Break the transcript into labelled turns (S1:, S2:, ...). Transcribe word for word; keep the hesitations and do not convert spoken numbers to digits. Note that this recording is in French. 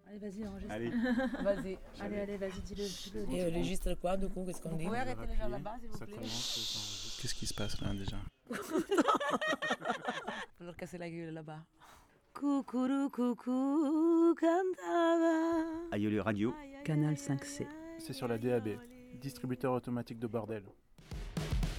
S1: Allez, vas-y, enregistre.
S2: Allez.
S3: Vas-y.
S1: Allez, allez, vas-y, dis-le. dis-le.
S3: Et enregistre quoi, du coup, qu'est-ce qu'on dit? Vous pouvez arrêter les gens là-bas, s'il vous
S2: Ça
S3: plaît?
S2: commence. Qu'est-ce qui se passe là déjà?
S3: Faut leur casser la gueule là-bas.
S1: Coucou, coucou, cantava.
S4: Aïe Radio.
S1: Canal cinq C.
S2: C'est sur la D A B, distributeur automatique de bordel.